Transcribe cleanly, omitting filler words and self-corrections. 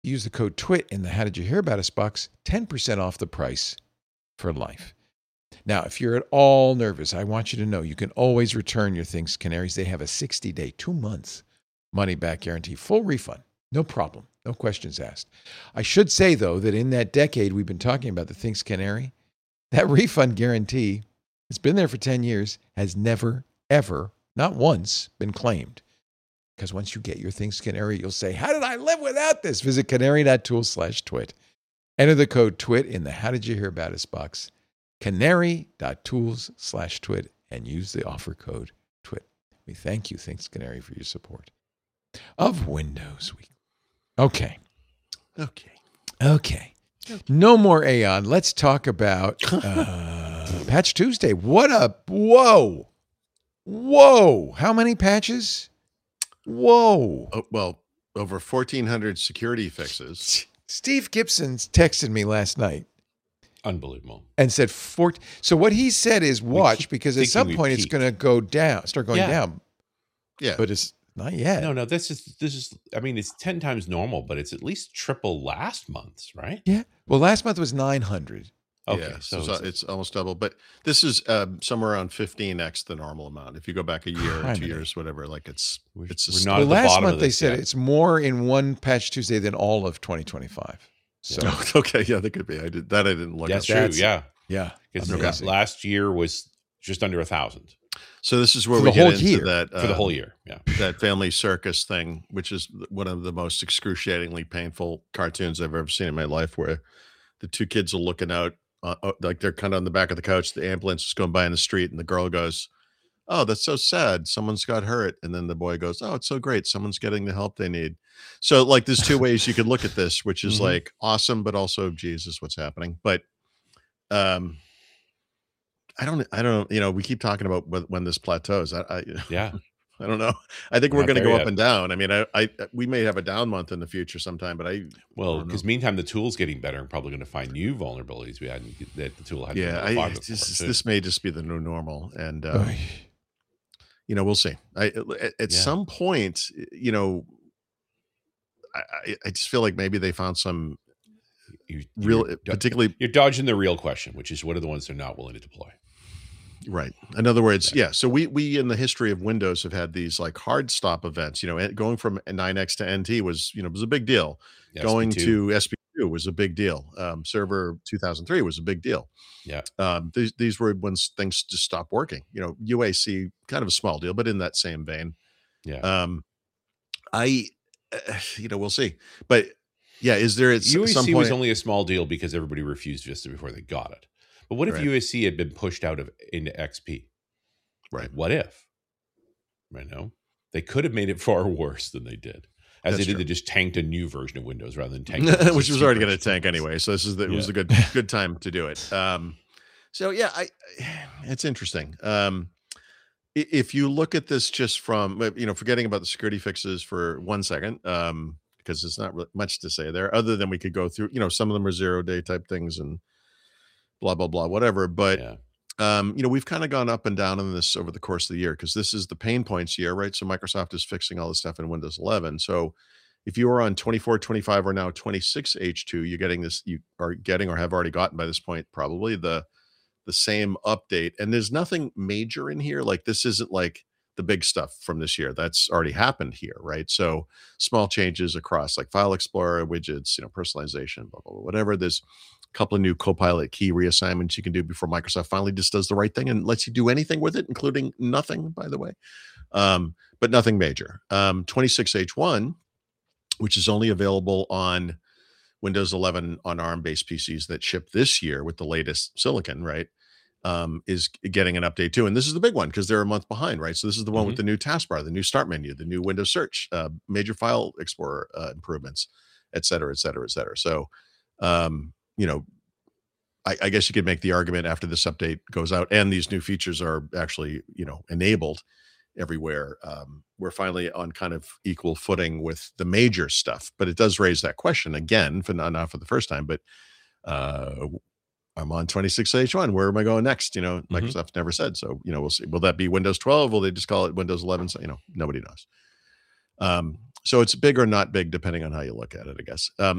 use the code TWIT in the How Did You Hear About Us box, 10% off the price for life. Now, if you're at all nervous, I want you to know you can always return your Things Canaries. They have a 60-day, 2 months money-back guarantee, full refund, no problem, no questions asked. I should say, though, that in that decade we've been talking about the Things Canary, that refund guarantee, it's been there for 10 years, has never, ever, not once, been claimed. Because once you get your Things Canary, you'll say, how did I live without this? Visit canary.tools/twit. Enter the code TWIT in the How Did You Hear About Us box, canary.tools/twit, and use the offer code TWIT. We thank you, Things Canary, for your support of Windows Week. Okay. No more Aeon. Let's talk about Patch Tuesday. Whoa. How many patches? Whoa. Well, over 1,400 security fixes. Steve Gibson texted me last night. Unbelievable. And said, so what he said is watch, because at some point it's going to go down, start going down. Yeah. But it's not yet. No, this is, I mean, it's 10 times normal, but it's at least triple last month's, right? Yeah. Well, last month was 900. Okay. Yeah, so it's almost double, but this is somewhere around 15x the normal amount. If you go back a year or 2 years, whatever, like we're not at the last bottom month of they this said yet. it's more in one Patch Tuesday than all of 2025. So okay, yeah, that could be. I didn't look That's up. true, yeah. Yeah. Because last year was just under 1,000 So this is where For we the get whole into year. that for the whole year. Yeah. that family circus thing, which is one of the most excruciatingly painful cartoons I've ever seen in my life, where the two kids are looking out, like they're kind of on the back of the couch. The ambulance is going by in the street, and the girl goes, "Oh, that's so sad. Someone's got hurt." And then the boy goes, "Oh, it's so great. Someone's getting the help they need." So, like, there's two ways you could look at this, which is like awesome, but also, Jesus, what's happening? But, I don't, we keep talking about when this plateaus. Yeah. I don't know. I think we're not going to there go yet. up and down. I mean, we may have a down month in the future sometime, but Because meantime, the tool's getting better and probably going to find new vulnerabilities that the tool had. this may just be the new normal, and we'll see. At some point, I just feel like maybe they found some particularly. You're dodging the real question, which is what are the ones they're not willing to deploy? Right. In other words, so we in the history of Windows have had these like hard stop events. Going from 9x to NT was a big deal. Yeah, Going SP2. to SP2 was a big deal. Server 2003 was a big deal. Yeah. These were when things just stopped working. UAC, kind of a small deal, but in that same vein. Yeah. We'll see. But yeah, is there at UAC some point was only a small deal because everybody refused Vista before they got it. But what if UAC had been pushed out into XP? Right. Like, what if? Right now, they could have made it far worse than they did. They just tanked a new version of Windows rather than tank, which was already going to tank anyway. So this is it was a good time to do it. It's interesting. If you look at this just from forgetting about the security fixes for 1 second, because it's not really much to say there, other than we could go through. Some of them are 0-day type things and blah blah blah, whatever. But we've kind of gone up and down on this over the course of the year because this is the pain points year, right? So Microsoft is fixing all this stuff in Windows 11. So if you are on 24, 25, or now 26 H2, you're getting this. You are getting or have already gotten by this point probably the same update. And there's nothing major in here. Like this isn't like the big stuff from this year that's already happened here, right? So small changes across like File Explorer, widgets, personalization, blah blah blah, whatever. There's couple of new Copilot key reassignments you can do before Microsoft finally just does the right thing and lets you do anything with it, including nothing, by the way. But nothing major. 26H1, which is only available on Windows 11 on ARM-based PCs that ship this year with the latest silicon, right, is getting an update too. And this is the big one because they're a month behind, right? So this is the one with the new taskbar, the new start menu, the new Windows search, major File Explorer improvements, et cetera, et cetera, et cetera. So, I guess you could make the argument after this update goes out and these new features are actually, enabled everywhere. We're finally on kind of equal footing with the major stuff, but it does raise that question again, for not for the first time, but I'm on 26H1. Where am I going next? Microsoft never said. So, we'll see. Will that be Windows 12? Will they just call it Windows 11? So, nobody knows. So it's big or not big, depending on how you look at it, I guess.